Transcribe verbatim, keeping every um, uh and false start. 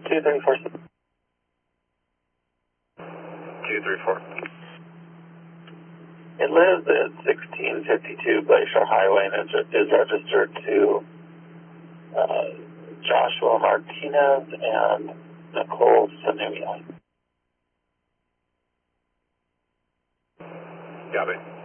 two three four. two three four. It lives at sixteen fifty-two Glacier Highway and is, is registered to uh, Joshua Martinez and Nicole Sanumia. Got it.